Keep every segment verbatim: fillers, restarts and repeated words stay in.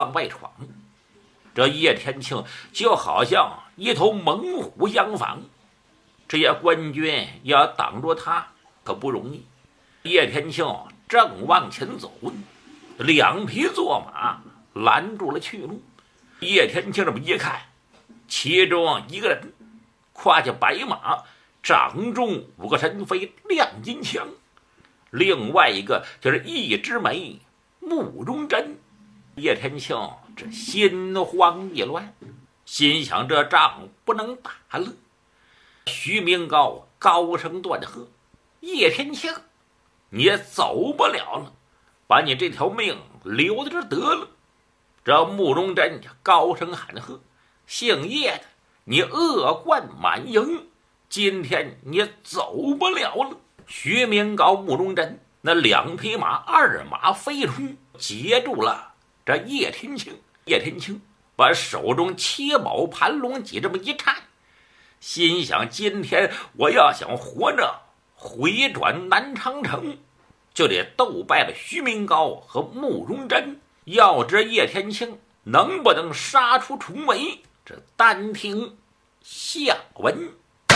往外闯。这叶天庆就好像一头猛虎相仿，这些官军要挡住他可不容易。叶天庆正往前走，两匹坐马拦住了去路。叶天庆这么一看，其中一个人胯下白马，掌中五个神飞亮金枪，另外一个就是一枝梅慕容真。叶天庆这心慌意乱，心想这仗不能打了。徐明高高声断喝：“叶天庆，你也走不了了，把你这条命留在这得了。”这慕容真高声喊喝：“姓叶的，你恶贯满盈，今天你走不了了。”徐明高、慕容真那两匹马二马飞出，截住了这叶天庆。叶天庆把手中七宝盘龙戟这么一颤，心想今天我要想活着回转南昌城，就得斗败了徐明高和慕容真。要知叶天庆能不能杀出重围，这单听下文。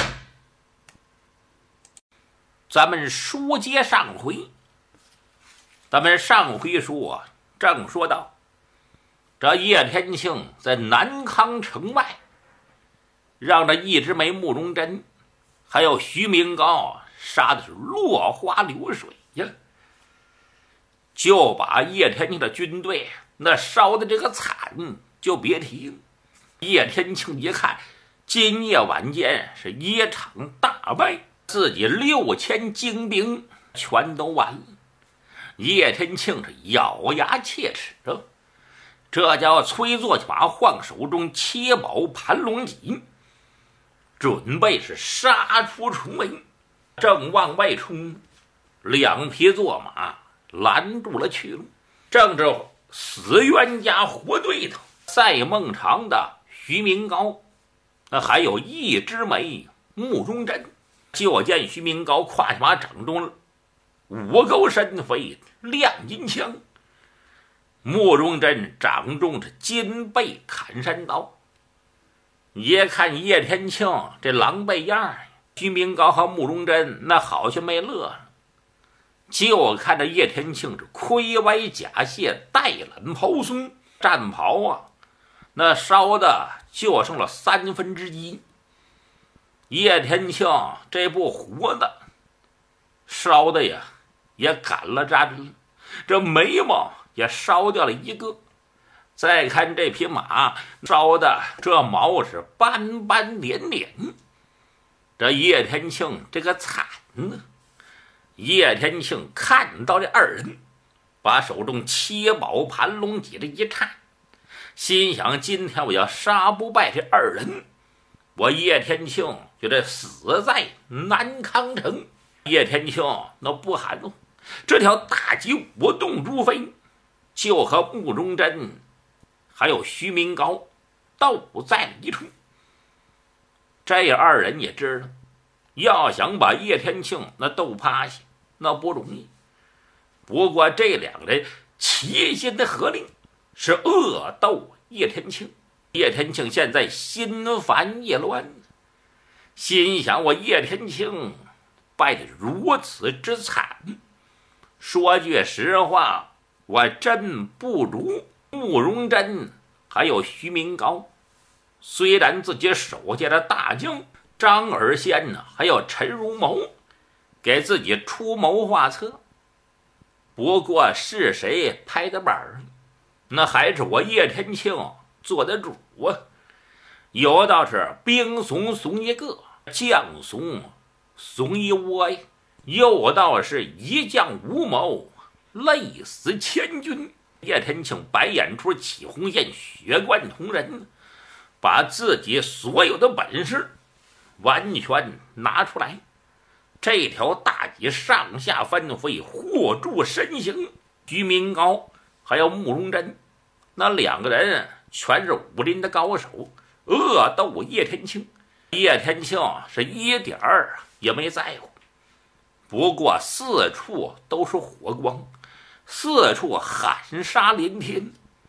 咱们书接上回，咱们上回书啊，正说到这叶天庆在南康城外，让这一枝梅慕容真还有徐明高杀的是落花流水呀，就把叶天庆的军队那烧的这个惨就别提了。叶天庆一看今夜晚间是一场大败，自己六千精兵全都完了。叶天庆是咬牙切齿啊，这叫催坐骑马晃手中七宝盘龙戟，准备是杀出重围。正往外冲，两匹坐马拦住了去路，正是死冤家活对头赛孟尝的徐明高，还有一枝梅慕容真。就见徐明高胯下马掌中五钩神飞亮金枪，慕容真掌中是金背砍山刀。一看叶天庆这狼狈样，徐明高和慕容真那好像没乐了。就看着叶天庆是盔歪甲卸，带懒袍松，战袍啊那烧的就剩了三分之一。叶天庆这部胡子烧的呀也赶了渣了，这眉毛也烧掉了一个。再看这匹马烧的这毛是斑斑点点，这叶天庆这个惨呢。叶天庆看到这二人，把手中七宝盘龙戟这一颤，心想今天我要杀不败这二人，我叶天庆就得死在南康城。叶天庆那不含糊，这条大戟舞动如飞，就和慕容真还有徐明高斗在了一处。这二人也知道，要想把叶天庆那斗趴下那不容易，不过这两人齐心的合力是恶斗叶天庆。叶天庆现在心烦意乱，心想我叶天庆败得如此之惨，说句实话，我真不如慕容真还有徐明高。虽然自己手下的大将张尔先呢，还有陈如谋给自己出谋划策，不过是谁拍的板儿，那还是我叶天庆做的主啊。有道是兵怂怂一个，将怂怂一窝呀。又道是一将无谋，累死千军。叶天庆白眼出起红线，血贯瞳仁，把自己所有的本事完全拿出来。这条大戟上下翻飞，护住身形。徐明高还有慕容真，那两个人全是武林的高手，恶斗叶天庆。叶天庆是一点儿也没在乎，不过四处都是火光，四处喊杀连天。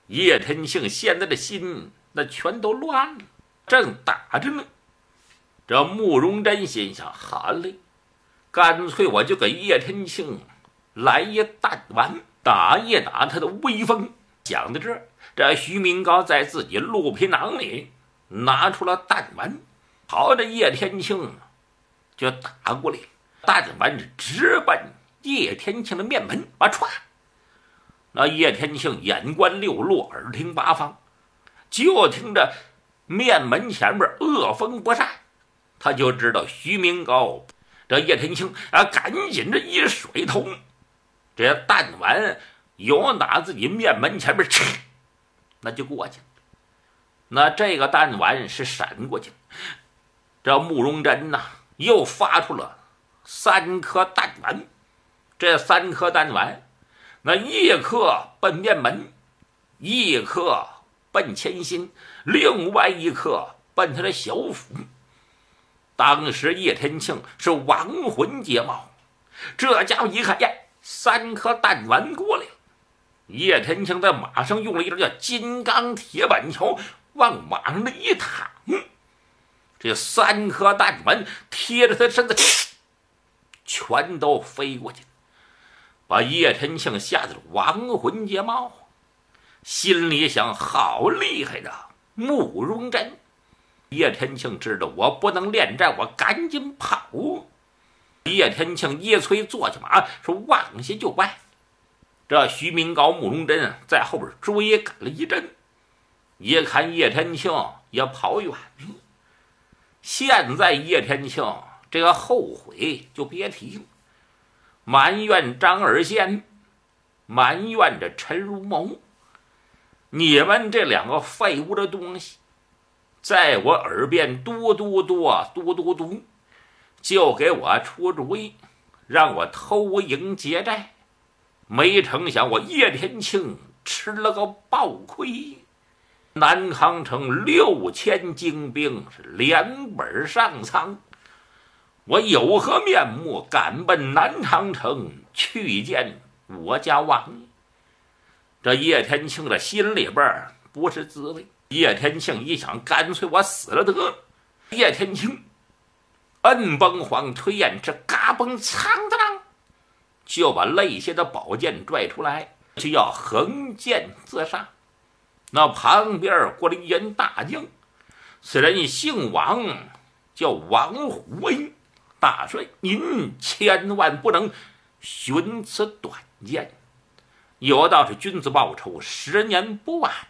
叶天庆现在的心那全都乱了，正打着呢。这慕容真心想：好嘞，干脆我就给叶天庆来一弹丸，打一打他的威风。想到这儿，这徐明高在自己鹿皮囊里拿出了弹丸，朝着叶天庆就打过来。弹丸直奔叶天庆的面门，啊歘！那叶天庆眼观六路，耳听八方，就听着面门前面恶风不善，他就知道徐明高这叶天庆啊，赶紧这一甩头，这弹丸由打自己面门前面吃，那就过去了。那这个弹丸是闪过去了，这慕容真呐、啊、又发出了三颗弹丸，这三颗弹丸那一颗奔面门，一颗奔前心，另外一颗奔他的小腹。当时叶天庆是亡魂皆冒，这家伙一看呀，三颗弹丸过来了。叶天庆在马上用了一招叫金刚铁板桥，往马上的一躺，这三颗弹丸贴着他身子全都飞过去，把叶天庆吓得亡魂皆冒，心里想：好厉害的慕容真！叶天庆知道我不能恋战，我赶紧跑。叶天庆一催坐下马，说往下就败。这徐明高、慕容真在后边追赶了一阵，一看叶天庆也跑远了。现在叶天庆这个后悔就别提了，埋怨张尔贤，埋怨着陈如谋，你们这两个废物的东西，在我耳边嘟嘟嘟嘟嘟嘟，就给我出主意，让我偷营劫寨。没成想我叶天庆吃了个暴亏，南康城六千精兵是连本上苍，我有何面目敢奔南昌城去见我家王爷？这叶天庆的心里边不是滋味。叶天庆一想，干脆我死了得了。叶天庆摁崩黄推燕翅，嘎嘣苍当当，就把肋下的宝剑拽出来，就要横剑自杀。那旁边过来一员大将，此人姓王，叫王虎威。大帅，您千万不能寻此短见，有道是君子报仇，十年不晚。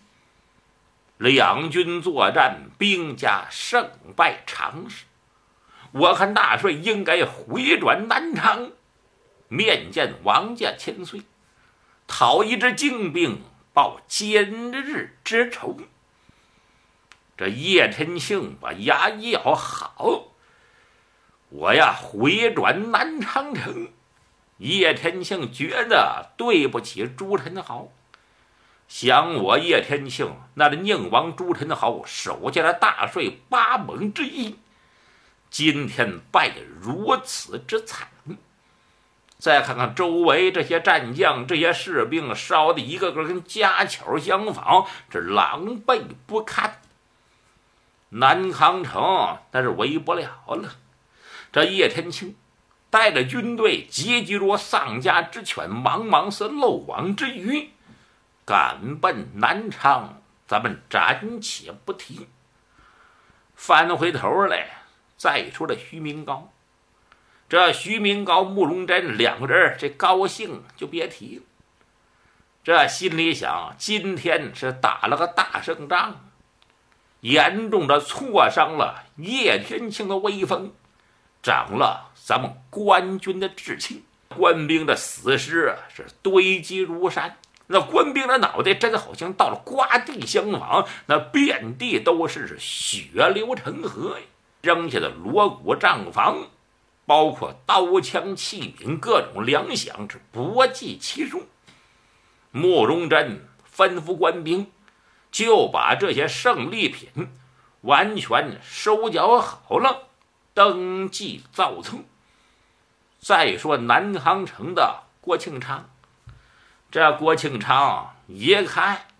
两军作战，兵家胜败常事。我看大帅应该回转南昌，面见王家千岁，讨一支精兵，报今日之仇。这叶天庆把牙一咬，好，我呀回转南昌城。叶天庆觉得对不起朱宸濠，想我叶天庆那的宁王朱宸濠手下的大帅八猛之一，今天败得如此之惨。再看看周围这些战将，这些士兵烧的一个个跟家巧相仿，这狼狈不堪。南康城那是围不了了。这叶天庆带着军队急急如丧家之犬，茫茫似漏网之鱼，赶奔南昌。咱们暂且不提，翻回头来再说这徐明高。这徐明高、慕容真两个人这高兴就别提了，这心里想，今天是打了个大胜仗，严重的挫伤了叶天庆的威风，长了咱们官军的志气。官兵的死尸是堆积如山，那官兵的脑袋真好像到了刮地相仿，那遍地都是血流成河，扔下的锣鼓帐房，包括刀枪器皿，各种粮饷是不计其数。慕容真吩咐官兵，就把这些胜利品完全收缴好了，登记造册。再说南康城的郭庆昌，这郭庆昌一看